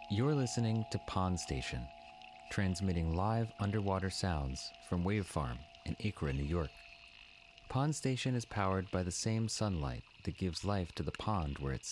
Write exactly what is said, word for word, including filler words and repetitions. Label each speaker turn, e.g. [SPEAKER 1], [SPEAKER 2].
[SPEAKER 1] You're listening to Pond Station, transmitting live underwater sounds from Wave Farm in Acra, New York. Pond Station is powered by the same sunlight that gives life to the pond where it